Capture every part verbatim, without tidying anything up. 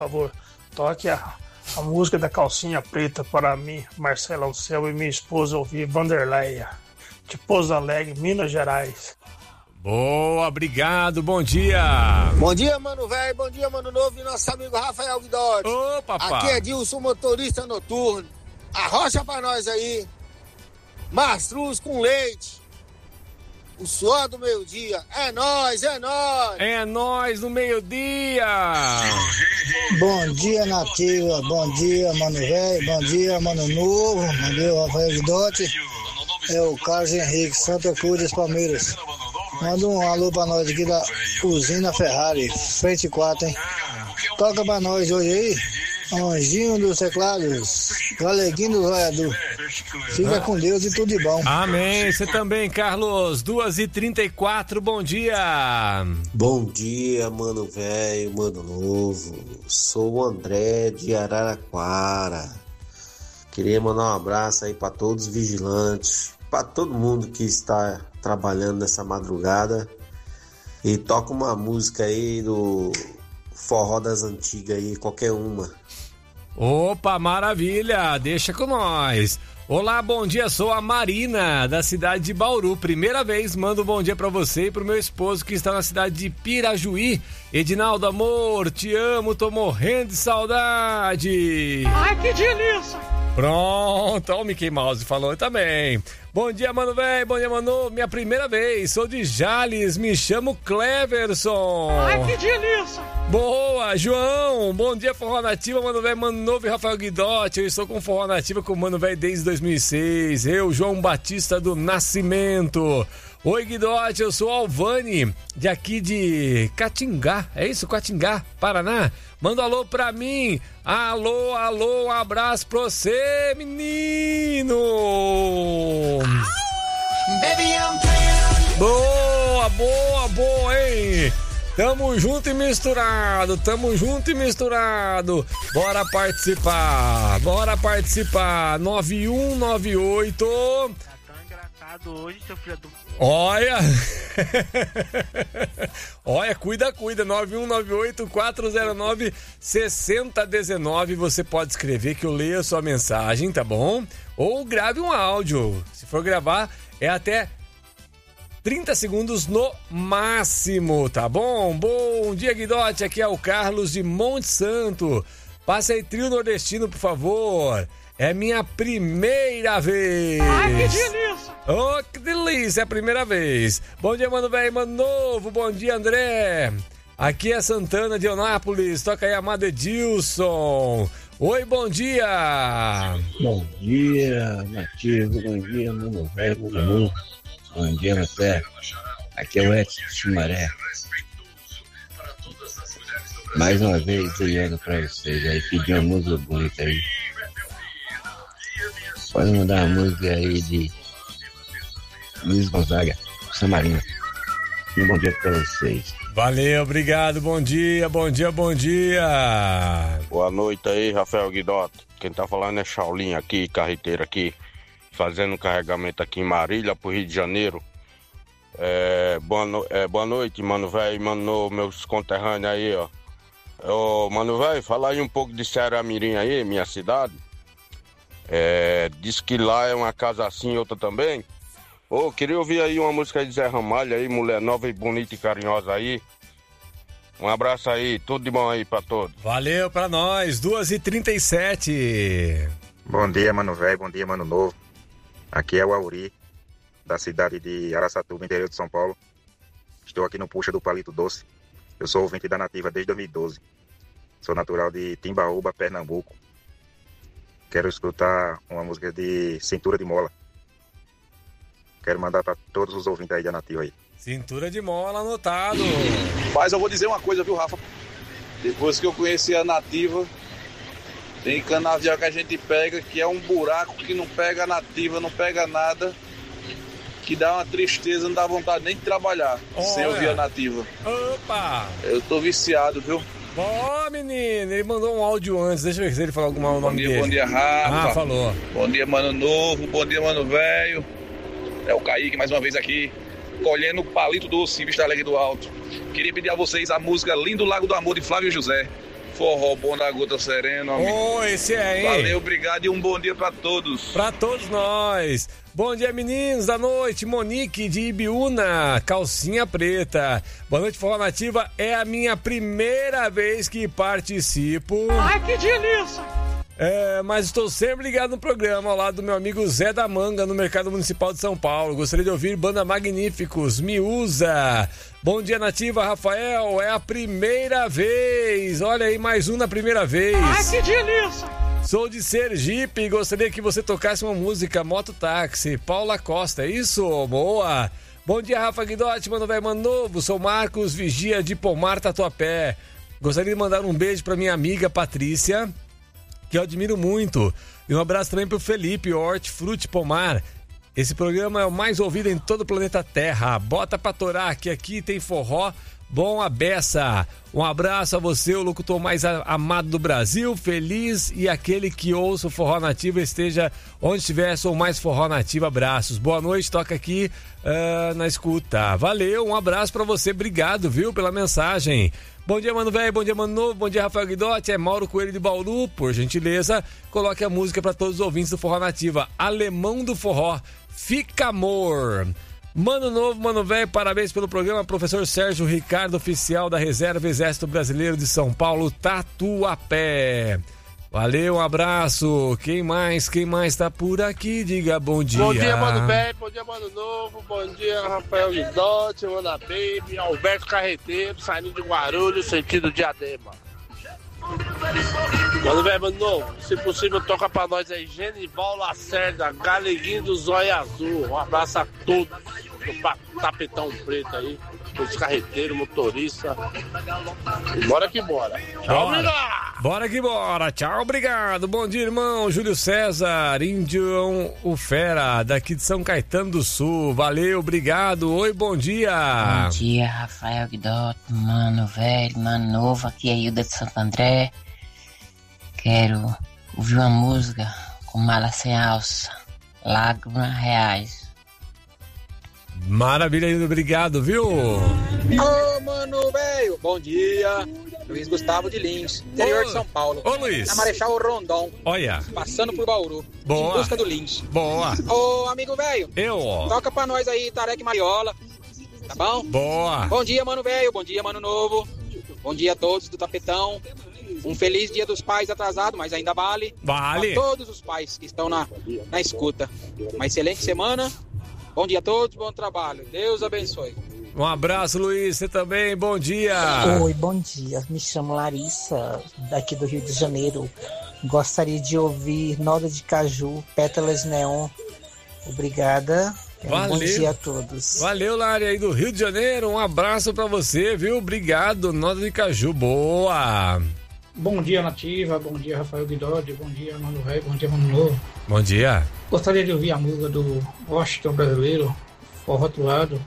Por favor, toque a, a música da Calcinha Preta para mim, Marcelão Céu e minha esposa ouvir, Vanderleia, de Pouso Alegre, Minas Gerais. Boa, obrigado, bom dia. Bom dia, mano velho, bom dia, mano novo e nosso amigo Rafael Guidotti. Ô, papai. Aqui é Dilson, motorista noturno. Arrocha pra nós aí. Mastruz com leite. O suor do meio-dia. É nóis, é nóis. É nóis no meio-dia. Bom dia, Nativa. Bom dia, mano velho. Bom dia, mano novo. Bom dia, Rafael Guidotti. É o Carlos Henrique, Santa Cruz das Palmeiras. Manda um alô pra nós aqui da usina Ferrari, frente quatro, hein? Toca pra nós hoje aí, Anjinho dos Teclados, Galeguinho do Roiador. Fica com Deus e tudo de bom. Amém, você também, Carlos, duas e trinta e quatro, bom dia. Bom dia, mano velho, mano novo. Sou o André de Araraquara. Queria mandar um abraço aí pra todos os vigilantes, pra todo mundo que está trabalhando nessa madrugada, e toca uma música aí do forró das antigas aí, qualquer uma. Opa, maravilha, deixa com nós. Olá, bom dia, sou a Marina, da cidade de Bauru. Primeira vez, mando um bom dia pra você e pro meu esposo que está na cidade de Pirajuí. Edinaldo, amor, te amo, tô morrendo de saudade. Ai, que delícia. Pronto, o Mickey Mouse falou também. Bom dia, mano velho, bom dia, mano. Minha primeira vez, sou de Jales, me chamo Cleverson. Ai, que delícia. Boa, João, bom dia, Forró Nativa, mano velho, mano novo e Rafael Guidotti. Eu estou com Forró Nativa com o mano velho desde dois mil e seis. Eu, João Batista do Nascimento. Oi, Guidotti, eu sou Alvani, de aqui de Catingá, é isso? Catingá, Paraná? Manda um alô pra mim. Alô, alô, um abraço pra você, menino. Boa, boa, boa, hein? Tamo junto e misturado, tamo junto e misturado. Bora participar, bora participar. nove um nove oito. Tá tão engraçado hoje, seu filho do... Olha, olha, cuida, cuida, nove um nove oito quatro zero nove seis zero um nove, você pode escrever que eu leio a sua mensagem, tá bom? Ou grave um áudio, se for gravar é até trinta segundos no máximo, tá bom? Bom dia, Guidotti, aqui é o Carlos de Monte Santo, passa aí trio nordestino, por favor. É minha primeira vez. Ai, que delícia. Oh, que delícia, é a primeira vez. Bom dia, mano velho, mano novo. Bom dia, André. Aqui é Santana de Eunápolis. Toca aí, amado Edilson. Oi, bom dia. Bom dia, Nativo. Bom dia, mano velho, mano novo. Bom dia, Marcelo. Aqui é o Edson de Sumaré. Mais uma vez, olhando pra vocês aí, pedir uma música bonita aí. Pode mandar uma música aí de Luiz Gonzaga, Samarina. Um bom dia pra vocês. Valeu, obrigado, bom dia, bom dia, bom dia. Boa noite aí, Rafael Guidotti. Quem tá falando é Shaolin aqui, carreteiro aqui, fazendo carregamento aqui em Marília, pro Rio de Janeiro. É, boa, no, é, boa noite, mano velho, mano, meus conterrâneos aí, ó. Ô, mano velho, fala aí um pouco de Ceará-Mirim aí, minha cidade. É, diz que lá é uma casa assim, outra também. Ô, oh, queria ouvir aí uma música de Zé Ramalho aí, mulher nova e bonita e carinhosa aí. Um abraço aí, tudo de bom aí pra todos. Valeu pra nós, duas e trinta e sete. Bom dia, mano velho, bom dia, mano novo. Aqui é o Auri, da cidade de Araçatuba, interior de São Paulo. Estou aqui no Puxa do Palito Doce. Eu sou ouvinte da Nativa desde dois mil e doze. Sou natural de Timbaúba, Pernambuco. Quero escutar uma música de Cintura de Mola. Quero mandar para todos os ouvintes aí da Nativa aí. Cintura de Mola, anotado. Mas eu vou dizer uma coisa, viu, Rafa? Depois que eu conheci a Nativa, tem canavial que a gente pega, que é um buraco que não pega a Nativa, não pega nada, que dá uma tristeza, não dá vontade nem de trabalhar. Olha. Sem ouvir a Nativa. Opa! Eu tô viciado, viu? Ó, oh, menino, ele mandou um áudio antes, deixa eu ver se ele falou algum nome bom dia, dele. Bom dia, Rafa. Ah, falou. Bom dia, mano novo, bom dia, mano velho. É o Kaique mais uma vez aqui, colhendo o palito doce em Vista Alegre do Alto. Queria pedir a vocês a música Lindo Lago do Amor de Flávio José. forró bom da Gota Serena, amigo. Oh, esse é, hein? Valeu, obrigado e um bom dia pra todos. Pra todos nós. Bom dia, meninos da noite. Monique de Ibiúna, calcinha preta. Boa noite, Forró Nativa. É a minha primeira vez que participo. Ai, que delícia! É, mas estou sempre ligado no programa, ao lado do meu amigo Zé da Manga, no Mercado Municipal de São Paulo. Gostaria de ouvir Banda Magníficos, Me Usa. Bom dia, Nativa, Rafael, é a primeira vez. Olha aí, mais um na primeira vez. Ai, que delícia! Sou de Sergipe e gostaria que você tocasse uma música Mototáxi, Paula Costa, é isso? Boa! Bom dia, Rafa Guidotti, mano velho, mano novo. Sou Marcos Vigia de Pomar, Tatuapé. Gostaria de mandar um beijo pra minha amiga Patrícia, que eu admiro muito. E um abraço também pro Felipe Hortifruti Pomar. Esse programa é o mais ouvido em todo o planeta Terra. Bota pra torar, que aqui tem forró bom a beça. Um abraço a você, o locutor mais amado do Brasil, feliz, e aquele que ouça o Forró Nativa, esteja onde estiver, sou mais Forró Nativa. Abraços. Boa noite, toca aqui uh, na escuta. Valeu, um abraço pra você, obrigado, viu, pela mensagem. Bom dia, mano velho, bom dia, mano novo, bom dia, Rafael Guidotti, é Mauro Coelho de Bauru. Por gentileza, coloque a música para todos os ouvintes do Forró Nativa, Alemão do Forró, Fica Amor. Mano novo, mano velho, parabéns pelo programa, professor Sérgio Ricardo, oficial da Reserva Exército Brasileiro de São Paulo, Tatuapé. Valeu, um abraço. Quem mais, quem mais tá por aqui? Diga bom dia. Bom dia, mano velho, bom dia, mano novo, bom dia, Rafael Guidotti, Ana Baby, Alberto Carreteiro, saindo de Guarulhos, sentido Diadema. Mano velho, mano novo, se possível toca pra nós aí, Genival Lacerda, Galeguinho do Zóio Azul. Um abraço a todos do tapetão preto aí, os carreteiros, motorista. E bora que bora. Tchau, obrigado. Bora que bora. Tchau, obrigado. Bom dia, irmão. Júlio César, Índio, o Fera, daqui de São Caetano do Sul. Valeu, obrigado. Oi, bom dia. Bom dia, Rafael Guidotti, mano velho, mano novo. Aqui é Hilda de Santo André. Quero ouvir uma música com Mala Sem Alça, Lágrimas Reais. Maravilha, Hilda, obrigado, viu? Ô, mano velho, bom dia. Luiz Gustavo de Lins, interior ô, de São Paulo. Ô, Luiz. Na Marechal Rondon. Olha. Passando por Bauru. Boa. Em busca do Lins. Boa. Ô, amigo velho. Eu, ó. Toca pra nós aí, Tarek Mariola. Tá bom? Boa. Bom dia, mano velho. Bom dia, mano novo. Bom dia a todos do Tapetão. Um feliz dia dos pais atrasado, mas ainda vale. Vale. A todos os pais que estão na, na escuta. Uma excelente semana. Bom dia a todos, bom trabalho. Deus abençoe. Um abraço, Luiz. Você também, bom dia. Oi, bom dia. Me chamo Larissa, daqui do Rio de Janeiro. Gostaria de ouvir Noda de Caju, Pétalas Neon. Obrigada. Valeu. Um bom dia a todos. Valeu, Lari, aí do Rio de Janeiro. Um abraço pra você, viu? Obrigado. Noda de Caju, boa. Bom dia, Nativa. Bom dia, Rafael Guidotti. Bom dia, Mano Velho. Bom dia, Mano Novo. Bom dia. Gostaria de ouvir a música do Washington Brasileiro, Forró Rotulado.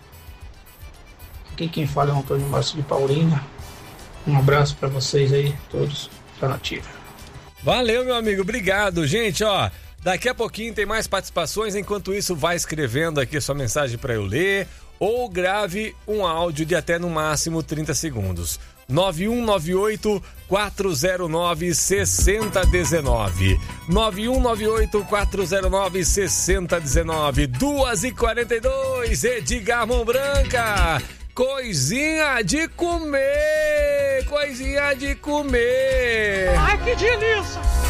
Aqui quem fala é o Antônio Márcio de Paulina. Um abraço para vocês aí, todos da Nativa. Valeu, meu amigo. Obrigado, gente. Ó, daqui a pouquinho tem mais participações. Enquanto isso, vai escrevendo aqui sua mensagem para eu ler ou grave um áudio de até no máximo trinta segundos. nove um nove oito, quatro zero nove, seis zero um nove nove um nove oito, quatro zero nove, seis zero um nove duas e quarenta e dois, Edgar Mão Branca. Coisinha de comer, coisinha de comer. Ai, que delícia!